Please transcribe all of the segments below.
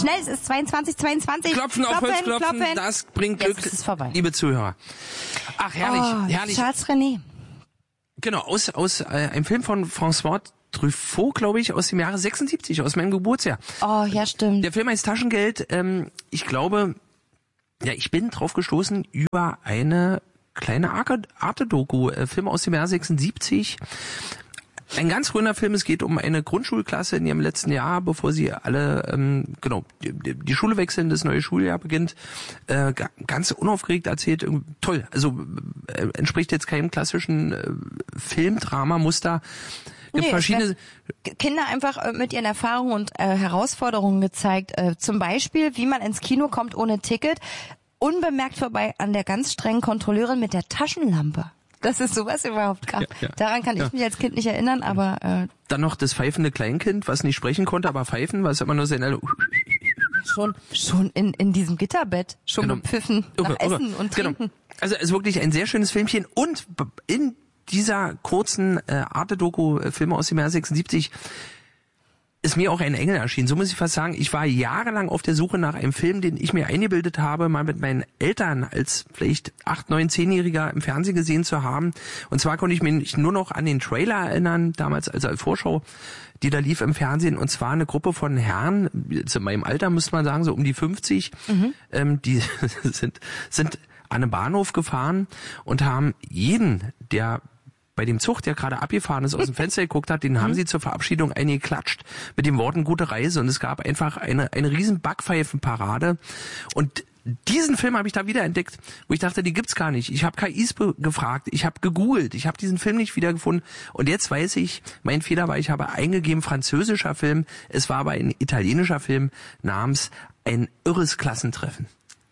Schnell, es ist 22:22. Klopfen auf Holz, klopfen, das bringt Glück, jetzt ist es vorbei. Liebe Zuhörer. Ach, herrlich, herrlich. Charles René. Genau, aus einem Film von François Truffaut, glaube ich, aus dem Jahre 76, aus meinem Geburtsjahr. Oh, ja, stimmt. Der Film heißt Taschengeld. Ich glaube, ich bin drauf gestoßen über eine kleine Arte-Doku, Film aus dem Jahr 76. Ein ganz grüner Film, es geht um eine Grundschulklasse in ihrem letzten Jahr, bevor sie alle, die Schule wechseln, das neue Schuljahr beginnt. Ganz unaufgeregt erzählt, toll. Also entspricht jetzt keinem klassischen Filmdrama-Muster. Gibt verschiedene Kinder einfach mit ihren Erfahrungen und Herausforderungen gezeigt. Zum Beispiel, wie man ins Kino kommt ohne Ticket, unbemerkt vorbei an der ganz strengen Kontrolleurin mit der Taschenlampe. Dass es sowas überhaupt gab. Ja. Daran kann ich mich als Kind nicht erinnern, aber... Dann noch das pfeifende Kleinkind, was nicht sprechen konnte, aber pfeifen, was immer nur seine... Schon in diesem Gitterbett, schon gepfiffen nach Essen und Trinken. Genau. Also es ist wirklich ein sehr schönes Filmchen. Und in dieser kurzen Arte-Doku, Filme aus dem Jahr 76, ist mir auch ein Engel erschienen. So muss ich fast sagen, ich war jahrelang auf der Suche nach einem Film, den ich mir eingebildet habe, mal mit meinen Eltern als vielleicht 8-, 9-, 10-Jähriger im Fernsehen gesehen zu haben. Und zwar konnte ich mich nur noch an den Trailer erinnern, damals als Vorschau, die da lief im Fernsehen. Und zwar eine Gruppe von Herren, zu meinem Alter müsste man sagen, so um die 50, die sind an den Bahnhof gefahren und haben jeden, der bei dem Zug, der gerade abgefahren ist, aus dem Fenster geguckt hat, den haben sie zur Verabschiedung eingeklatscht mit den Worten gute Reise. Und es gab einfach eine riesen Backpfeifenparade. Und diesen Film habe ich da wieder entdeckt, wo ich dachte, die gibt's gar nicht. Ich habe KIs gefragt, ich habe gegoogelt, ich habe diesen Film nicht wiedergefunden. Und jetzt weiß ich, mein Fehler war, ich habe eingegeben französischer Film. Es war aber ein italienischer Film namens Ein irres Klassentreffen.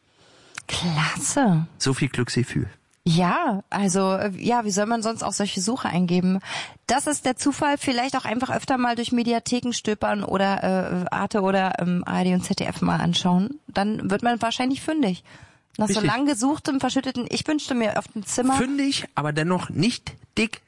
Klasse. So viel Glücksgefühl. Ja, also wie soll man sonst auch solche Suche eingeben? Das ist der Zufall, vielleicht auch einfach öfter mal durch Mediatheken stöbern oder Arte oder ARD und ZDF mal anschauen. Dann wird man wahrscheinlich fündig. Nach so lang gesuchtem, verschütteten, ich wünschte mir auf dem Zimmer... Fündig, aber dennoch nicht dick.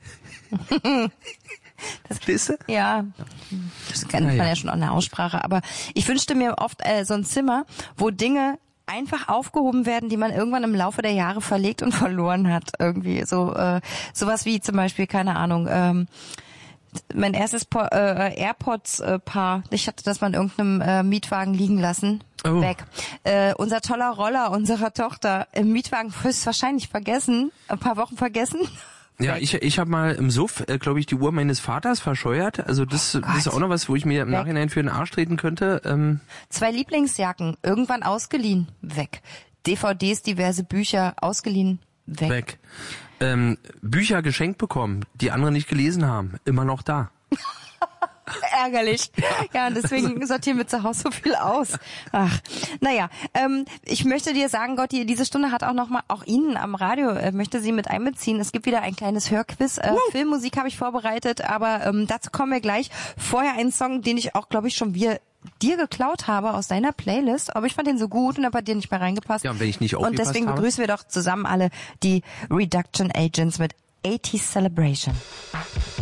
Verstehst du? Ja, das kennt man ja schon an der Aussprache. Aber ich wünschte mir oft so ein Zimmer, wo Dinge einfach aufgehoben werden, die man irgendwann im Laufe der Jahre verlegt und verloren hat. Irgendwie so sowas wie zum Beispiel, keine Ahnung, mein erstes AirPods-Paar, ich hatte das mal in irgendeinem Mietwagen liegen lassen. Oh. Weg. Unser toller Roller unserer Tochter im Mietwagen höchstwahrscheinlich vergessen, ein paar Wochen vergessen. Ja, ich habe mal im Suff, glaube ich, die Uhr meines Vaters verscheuert. Also das ist auch noch was, wo ich mir im Nachhinein für den Arsch treten könnte. 2 Lieblingsjacken, irgendwann ausgeliehen, weg. DVDs, diverse Bücher, ausgeliehen, weg. Bücher geschenkt bekommen, die andere nicht gelesen haben, immer noch da. Ärgerlich. Ja, und deswegen sortieren wir zu Hause so viel aus. Ach, naja, ich möchte dir sagen, Gotti, diese Stunde hat auch nochmal, auch Ihnen am Radio, möchte sie mit einbeziehen. Es gibt wieder ein kleines Hörquiz. Filmmusik habe ich vorbereitet, aber dazu kommen wir gleich. Vorher einen Song, den ich auch, glaube ich, schon dir geklaut habe aus deiner Playlist, aber ich fand den so gut und habe bei dir nicht mehr reingepasst. Ja, und wenn ich nicht aufgepasst habe. Und deswegen begrüßen wir doch zusammen alle die Reduction Agents mit 80s Celebration.